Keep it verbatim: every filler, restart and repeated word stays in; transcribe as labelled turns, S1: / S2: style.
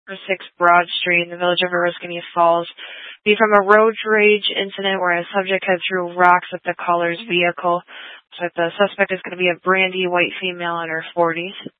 S1: six Broad Street in the village of Oriskany Falls be from a road rage incident where a subject had threw rocks at the caller's vehicle. So the suspect is going to be a brandy white female in her forties.